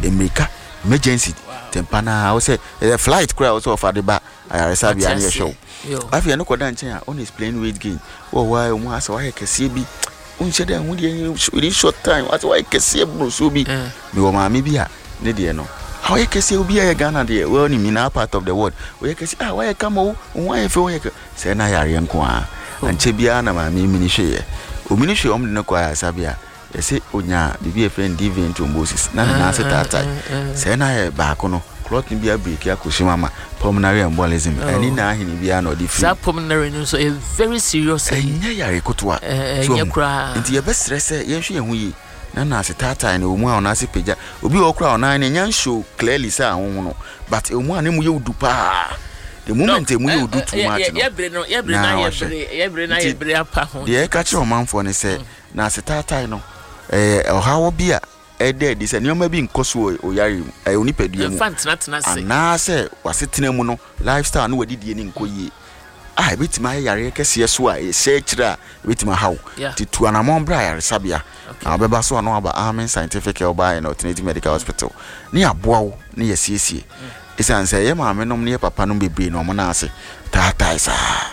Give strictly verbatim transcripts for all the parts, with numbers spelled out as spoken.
America emergency tempana I say a flight crowd also of Adeba I sabi any show I feel no kodan chen on his playing weight game oh why um asa why kese bi unche dey hu dey within short time what why kese bro so bi me wo ma me bi a ne dey no how you kese obi a Ghana dey well ni na part of the world we kese ah why come o why fe why say na yare nko a anche bia na ma me mini hwe o mini hwe om ne kwa sabi a say onya bibi e friend divine to Moses na na say tata say na e ba ko no clot ni bia break akoshima ma pulmonary embolism ani na ahini bia na odi fi that pulmonary no so a very serious enya yare kotoa so nti ye be stress ye hwe ye hu yi na na say tata na omu a ona se peja obi okra ona na nya show clearly say ahun no but omu a ne mu ye odu pa the moment emu ye odu too much no ye bre no ye bre na ye bre ye bre na ye bre apa ho de ka kire omanfo ne say na say tata no eh ohawo bia ede di se nyoma bi nkoso oyare eh onipadua mu na se wasetena mu no lifestyle no wadidie ni nkoyie ah betima yare kese so a e se kira betima hawo titu anamon bra yare sabia na obeba so no aba Amen Scientific Oba na Alternative Medical Hospital ni aboawo ni yesiesie isan se ye maame nom ne papa nom bebre no mo na ase tata isa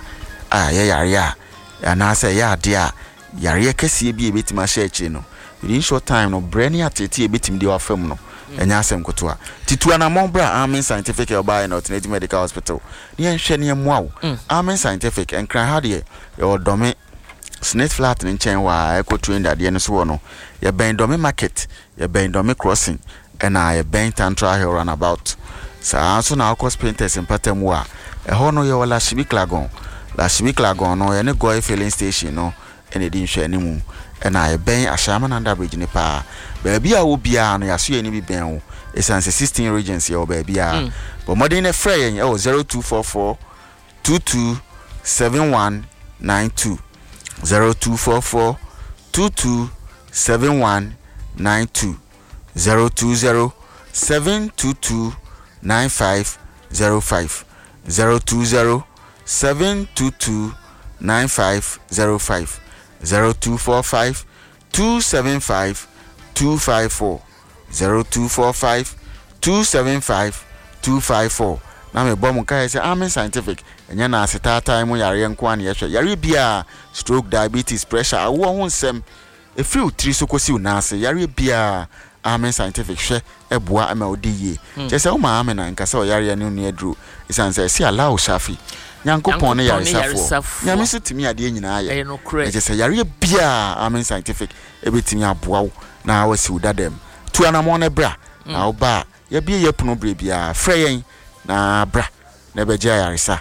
ah ye yare a na se ya ade a yare kese bi e betima share chi no in short time no brand atete e betim de wafam no enya asem kotoa titu anamon bra Amen Scientific Oba na Alternative Medical Hospital ni enhwe ne moawo Amen Scientific enkran ha de ye odome Snake Flat ni nchen wa eco train ade no so no ye ben dome market ye ben dome crossing na ye ben Tantra Hill runabout sa so na Akos Painters empatam wa e ho no ye wala Shibiclagon la Shibiclagon no ye ne Goy filling station no ene di nhwe ne mu na ye ben Ashama Nanda Bridge ni pa baabi a wo bia no yaso ye ni bi ben wo esanse sixteen regions ye wo baabi a but modern frey ye o zero two four four two two seven one nine two zero two four four two two seven one nine two zero two zero seven two two nine five zero five zero two zero seven two two nine five zero five zero two four five two seven five two five four zero two four five two seven five two five four na me bom kai say Amen Scientific enya na aseta time yare nko an ye hwe yare bia stroke diabetes pressure awo ho nsem e free utri sokosi unase yare bia Amen Scientific hwe eboa ama odiye che say o ma Amen na nka say o yare ne nu adru isan say si allow shafi nyankopon ne yare safo nyame so timi ade nyina aye che say yare bia Amen Scientific e betimi aboa wo na wasi udadem tu anamon ne bra na oba ye bia ye puno bra bia frɛ yen na bra na beje yaresa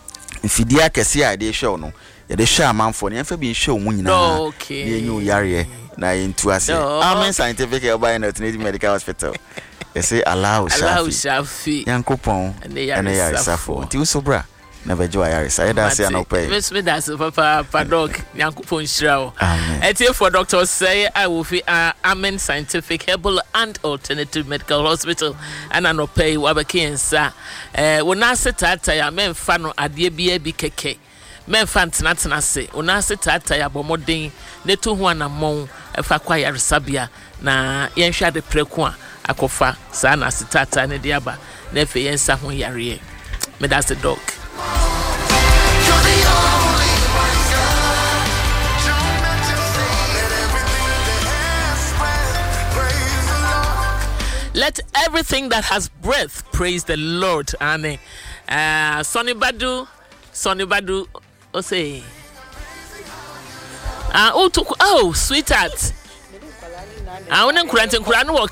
mfidia kese a de hwe no ye de hwe amanfo ne emfa bi hwe o mu nyina ye nyu yare na yentu ase Amen Scientific Oba na Alternative Medical Hospital ye say allow shafi yankopon ene yaresa fo ti uso bra na beje yaresa ye da se na opay miss me da se papa padok yankopon shirawo etie for doctor say I will fi Amen Scientific Herbal and Alternative Medical Hospital and an opay wabakensa eh wona setata ya memfa no ade bia bi keke memfa ntena se wona setata ya bomoden ne to ho anamon efa kwa yaresabia na yenhwa de preku a akofa sa na setata ne de aba na efe yensa ho yare me that's the dog. Let everything that has breath praise the Lord. Amen. Uh, Sonny Badu, Sonny Badu, oh say, ah, oh, to, oh, sweetheart. I want to grant and grant work.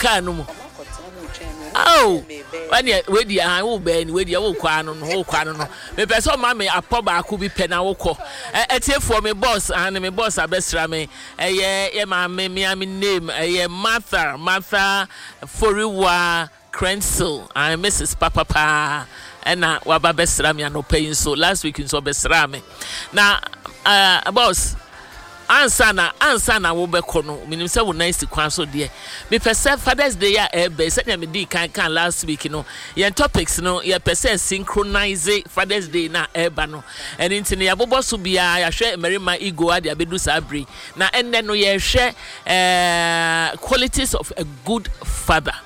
Oh, when you where the I will be where you will quan on whole quan on. Me person mammy a pop I could be penawoko. A tip for me boss and me boss a best rame. A yeah, yeah, my me I mean name a yeah, Martha, Martha Foriwa Crensel. I'm Missus Papa Pa. And now waba best rame and no paying so last week in so best rame. Now, uh, boss. Answer na answer na wo beko no minim se wo nice kwan so de me pese Father's Day ya e be se na me di kan kan last week no yen topics no ye pese synchronize Father's Day na e ba no and intine ya bobo so bia ya hwe Merima Ego ade abedu sabri na enne no ye hwe eh qualities of a good father